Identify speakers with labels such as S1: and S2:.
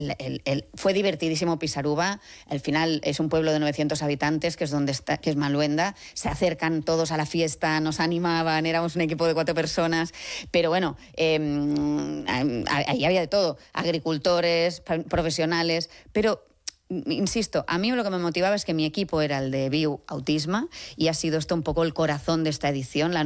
S1: Fue divertidísimo Pisaruba. Al final es un pueblo de 900 habitantes, que es donde está, que es Maluenda. Se acercan todos a la fiesta, nos animaban, éramos un equipo de 4 personas. Pero bueno, ahí había de todo, agricultores, profesionales, pero insisto, a mí lo que me motivaba es que mi equipo era el de Viu Autisme, y ha sido esto un poco el corazón de esta edición.